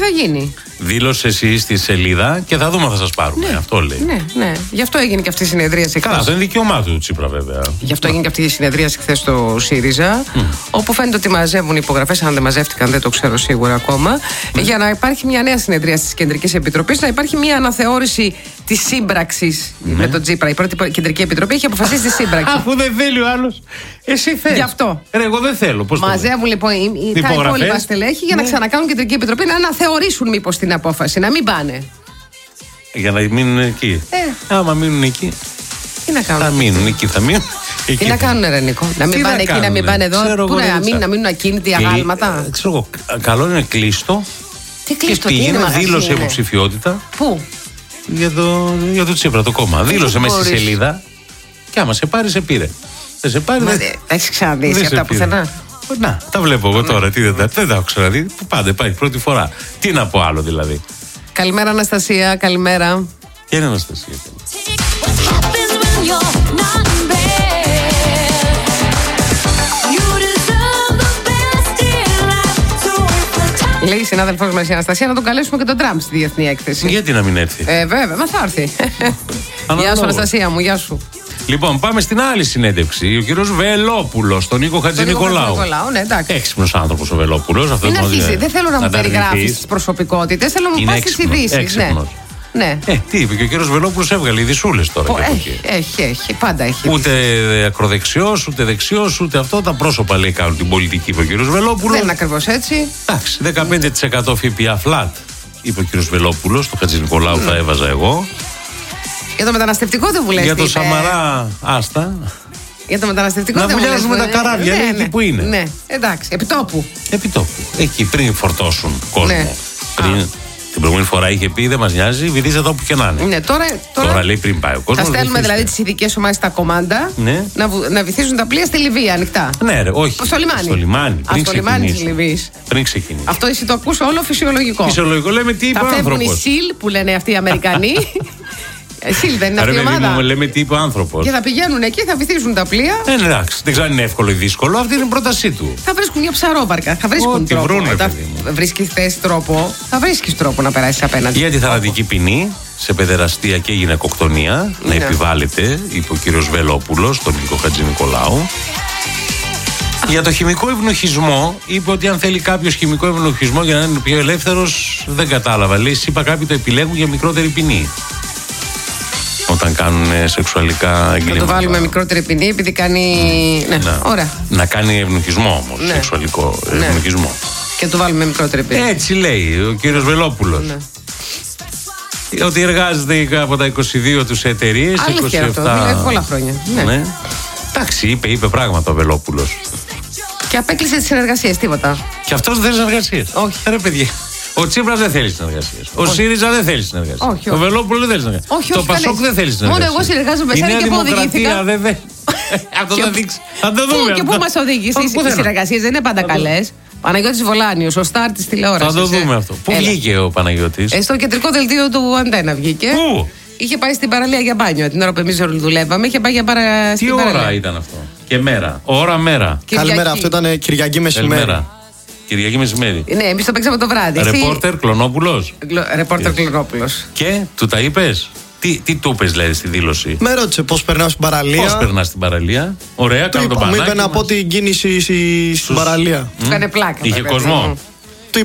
θα γίνει. Δήλωσε εσύ στη σελίδα και θα δούμε, θα σας πάρουμε. Ναι. Αυτό λέει. Ναι. Γι' αυτό έγινε και αυτή η συνεδρίαση. Καλά, αυτό είναι δικαίωμά του Τσίπρα, βέβαια. Γι' αυτό έγινε και αυτή η συνεδρίαση χθες στο ΣΥΡΙΖΑ, όπου φαίνεται ότι μαζεύουν υπογραφές, αν δεν μαζεύτηκαν, δεν το ξέρω σίγουρα ακόμα, για να υπάρχει μια νέα συνεδρίαση της Κεντρικής Επιτροπής, να υπάρχει μια αναθεώρηση της σύμπραξης με τον Τσίπρα. Η πρώτη Κεντρική Επιτροπή έχει αποφασίσει τη σύμπραξη. Αφού δεν θέλει ο άλλος, εσύ θες. Γι' αυτό. Εγώ δεν θέλω. Πώς μαζεύουν λοιπόν τα υπόλοιπα στελέχη για να ξανακάνουν Κεντρική Επιτροπή να αναθεωρήσουν μήπως την απόφαση, να μην πάνε. Για να μείνουν εκεί. Άμα μείνουν εκεί. Τι να κάνουν. Θα μείνουν εκεί, θα μείνουν. Τι να κάνουν, Νικό. Να μην πάνε εκεί, να μην πάνε εδώ. Πού να μείνουν ακίνητοι αγάλματα. Ξέρω εγώ, καλό είναι κλείστο. Τι κλείστο, πήγαινε, δήλωσε υποψηφιότητα. Πού? Για το Τσίπρα, το κόμμα. Δήλωσε μέσα στη σελίδα. Και άμα σε πάρει, σε πήρε. Δεν σε πάρει, δεν. Έχει ξαναδεί αυτά πουθενά. Να, τα βλέπω εγώ τώρα. Δεν τα έχω ξαναδεί. Πάντα υπάρχει πρώτη φορά. Τι να πω άλλο δηλαδή. Καλημέρα, Αναστασία, καλημέρα. Ποια είναι η Αναστασία? Λέει η συνάδελφός μας η Αναστασία να τον καλέσουμε και τον Τραμπ στη διεθνή έκθεση. Γιατί να μην έρθει? Βέβαια, μα θα έρθει. Γεια σου, Αναστασία μου, γεια σου. Λοιπόν, πάμε στην άλλη συνέντευξη. Ο κύριος Βελόπουλος, τον Νίκο Χατζηνικολάου. Ναι, εντάξει. Έξυπνος άνθρωπος ο Βελόπουλος. Δεν θέλω να μου περιγράφεις τις προσωπικότητες, θέλω να μου πας τις ειδήσεις. Ναι. Τι είπε και ο κύριος Βελόπουλος, έβγαλε ειδισούλες τώρα. Έχει, πάντα έχει. Ούτε ακροδεξιός, ούτε δεξιός, ούτε αυτό. Τα πρόσωπα λέει κάνουν την πολιτική, είπε ο κύριος Βελόπουλος. Δεν είναι ακριβώς έτσι. Εντάξει, 15% ΦΠΑ flat, είπε ο κύριος Βελόπουλος. Το Χατζηνικολάου θα έβαζα εγώ. Για το μεταναστευτικό δεν βουλεύει. Για το Σαμαρά, άστα. Για το μεταναστευτικό να βουλιάζουμε τα καράβια, εκεί που είναι. Ναι, εντάξει, επιτόπου. Εκεί πριν φορτώσουν κόσμο. Την προηγούμενη φορά είχε πει δεν μας νοιάζει, βυθίζεται όπου και να είναι. Ναι, τώρα λέει πριν πάει ο κόσμος. Θα στέλνουμε δηλαδή τις ειδικές ομάδες στα κομμάντα να βυθίζουν τα πλοία στη Λιβύη ανοιχτά. Ναι, όχι. Στο λιμάνι. Στο λιμάνι της Λιβύης. Πριν ξεκινήσει. Αυτό εσύ το ακούς όλο φυσιολογικό. Φυσιολογικό, λέμε τι είπε ο άνθρωπος. Θα φεύγουν οι ΣΥΛ που λένε αυτοί οι Αμερικανοί. ΣΥΛ δεν είναι αυτή η ομάδα. Μου λέμε τι είπε ο άνθρωπος. Και θα πηγαίνουν εκεί, θα βυθίζουν τα πλοία. Εντάξει, δεν ξέρω αν είναι εύκολο ή δύσκολο, αυτή είναι η πρότασή του. Θα βρίσκουν μια ψαρόβαρκα. Θα βρίσκουν τρόπο. Βρίσκεις τρόπο, θα βρίσκεις τρόπο να περάσεις απέναντι. Για τη θανατική ποινή σε παιδεραστία και γυναικοκτονία να επιβάλλεται, είπε ο κύριος Βελόπουλος, τον Νίκο Χατζηνικολάου. Για το χημικό ευνοχισμό, είπε ότι αν θέλει κάποιος χημικό ευνοχισμό για να είναι πιο ελεύθερος, δεν κατάλαβα. Λέει, είπα κάποιοι το επιλέγουν για μικρότερη ποινή. Όταν κάνουν σεξουαλικά εγκλήματα. Να το βάλουμε μικρότερη ποινή επειδή κάνει. Ωραία. Να κάνει ευνοχισμό όμως. Σεξουαλικό ευνοχισμό. Και το βάλουμε μικρότερη ποινή. Έτσι λέει ο κύριος Βελόπουλος. Ότι εργάζεται από τα 22 τους εταιρείες. Αλήθεια αυτό. Μιλάει πολλά χρόνια. Ναι. Εντάξει, είπε πράγματα ο Βελόπουλος. Και απέκλεισε τις συνεργασίες, τίποτα. Και αυτός δεν θέλει συνεργασίες. Όχι. Ρε παιδιά. Ο Τσίπρας δεν θέλει συνεργασίες. Ο ΣΥΡΙΖΑ δεν θέλει συνεργασίες. Ο Βελόπουλος δεν θέλει συνεργασίες. Το ΠΑΣΟΚ δεν θέλει συνεργασίες. Μόνο εγώ συνεργάζομαι με εσένα και πού οδηγήθηκα. Αυτό θα δείξει. Θα το δούμε. Και πού μας οδήγησε. Οι συνεργασίες δεν είναι πάντα καλές. Παναγιώτης Βολάνιος, ο στάρ της τηλεόρασης. Θα το δούμε αυτό. Πού βγήκε ο Παναγιώτης? Στο κεντρικό δελτίο του Αντένα βγήκε. Πού? Είχε πάει στην παραλία για μπάνιο την ώρα που εμείς δουλεύαμε. Είχε πάει για Τι ώρα ήταν αυτό? Και μέρα. Ώρα μέρα. Καλημέρα, αυτό ήταν Κυριακή μεσημέρι. Κυριακή μεσημέρι. Ναι, εμείς το παίξαμε το βράδυ. Ρεπόρτερ Κλωνόπουλος. Ρεπόρτερ Κλωνόπουλος. Και του τα είπες? Τι του είπες δηλαδή στη δήλωση? Με ρώτησε πώς περνάω στην παραλία. Πώς περνάς στην παραλία? Ωραία, κάνω το μπανάκι. Μου είπε να πω την κίνηση στην παραλία. Του έκανε πλάκα. Είχε κόσμο? Του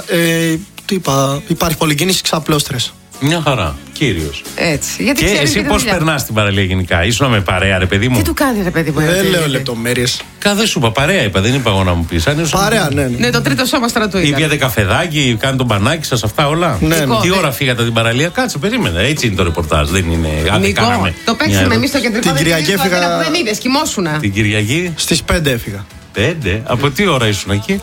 είπα, υπάρχει πολλή κίνηση, ξαπλώστρες. Μια χαρά, κύριος. Έτσι. Και εσύ πώς περνάς στην παραλία γενικά? Ήσουν με παρέα, ρε παιδί μου? Τι του κάνει, ρε παιδί μου? Δεν λέω λεπτομέρειες. Κάθε σου είπα, παρέα είπα, δεν είπα εγώ να μου πεις. Παρέα, ναι. Ναι, το τρίτο σώμα στρατού ήταν. Ήπιατε καφεδάκι, κάνει τον μπανάκι σας, αυτά όλα. Ναι. Τι ώρα φύγατε από την παραλία? Κάτσε, περίμενα. Έτσι είναι το ρεπορτάζ. Δεν είναι. Νικό, το παίξαμε εμείς στο κεντρικό. Την Κυριακή έφυγα. Δεν είδες, κοιμόσουνα. Την Κυριακή. Στις 5 έφυγα. 5? Από τι ώρα ήσουν εκεί?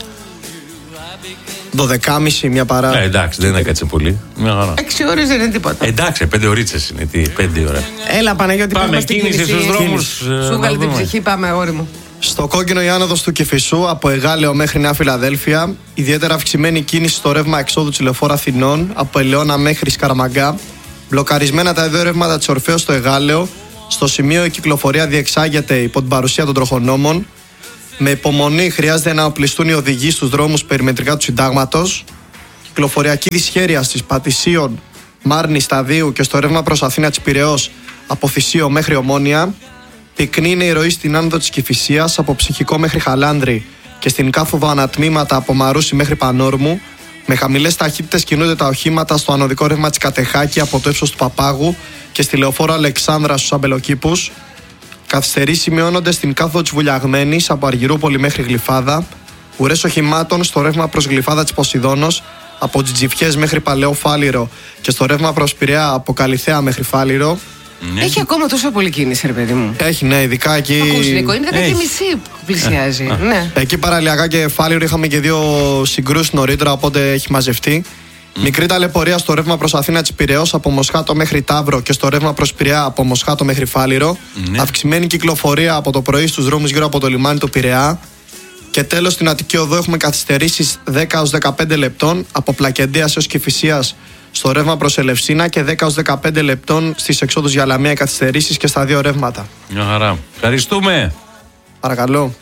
12.30 μια παρά. Εντάξει, δεν έκατσε πολύ. 6 ώρες δεν είναι τίποτα. Εντάξει, 5 ωρίτσες είναι. Τι, 5 ώρα. Έλα, Παναγιώτη, πάμε κίνηση στους δρόμους. Σου βγάλε την ψυχή, πάμε, αγόρι μου. Στο κόκκινο η άνοδος του Κηφισού από Εγάλεο μέχρι Νέα Φιλαδέλφια. Ιδιαίτερα αυξημένη κίνηση στο ρεύμα εξόδου της Λεωφόρου Αθηνών από Ελαιώνα μέχρι Σκαραμαγκά. Μπλοκαρισμένα τα δύο ρεύματα της Ορφέως στο Εγάλεο. Στο σημείο η κυκλοφορία διεξάγεται υπό την παρουσία των τροχονόμων. Με υπομονή χρειάζεται να οπλιστούν οι οδηγοί στους δρόμους περιμετρικά του Συντάγματος. κυκλοφοριακή δυσχέρεια στις Πατησίων, Μάρνη, Σταδίου και στο ρεύμα προς Αθήνα της Πειραιώς από Θησίο μέχρι Ομόνια. Πυκνή είναι η ροή στην άνοδο της Κηφισίας από Ψυχικό μέχρι Χαλάνδρη και στην κάθοδο ανατμήματα από Μαρούσι μέχρι Πανόρμου. Με χαμηλές ταχύτητες κινούνται τα οχήματα στο ανωδικό ρεύμα της Κατεχάκη από το ύψος του Παπάγου και στη λεωφόρο Αλεξάνδρα στους Αμπελοκήπους. Καθυστερήσεις σημειώνονται στην κάθοδο της Βουλιαγμένης από Αργυρούπολη μέχρι Γλυφάδα. Ουρές οχημάτων στο ρεύμα προς Γλυφάδα της Ποσειδώνος από Τζιτζιφιές μέχρι Παλαιό Φάληρο και στο ρεύμα προς Πειραιά από Καλιθέα μέχρι Φάληρο. Έχει ακόμα τόσο πολύ κίνηση, ρε παιδί μου. Έχει, ναι, ειδικά εκεί. Ακούς, Νίκο, είναι 10:30 που πλησιάζει. Ναι. Εκεί παραλιακά και Φάληρο είχαμε και 2 συγκρούσεις νωρίτερα, οπότε έχει μαζευτεί. Μικρή ταλαιπωρία στο ρεύμα προς Αθήνα της Πειραιώς από Μοσχάτο μέχρι Ταύρο και στο ρεύμα προς Πειραιά από Μοσχάτο μέχρι Φάληρο. Αυξημένη κυκλοφορία από το πρωί στους δρόμους γύρω από το λιμάνι του Πειραιά. Και τέλος στην Αττική Οδό έχουμε καθυστερήσεις 10-15 λεπτών από Πλακεντίας έως Κηφισίας στο ρεύμα προς Ελευσίνα και 10-15 λεπτών στις εξόδους για Λαμία καθυστερήσεις και στα 2 ρεύματα. Μια χαρά. Ευχαριστούμε. Παρακαλώ.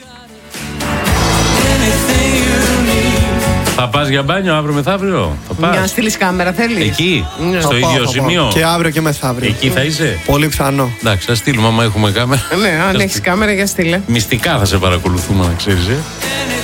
Θα πας για μπάνιο αύριο μεθαύριο? Θα πας? Να στείλεις κάμερα θέλεις? Εκεί, Ναι. στο ίδιο σημείο. Και αύριο και μεθαύριο. Εκεί θα είσαι? Πολύ πιθανό. Εντάξει, θα στείλουμε άμα έχουμε κάμερα. Ναι, αν έχεις κάμερα για στείλε. Μυστικά θα σε παρακολουθούμε, να ξέρεις.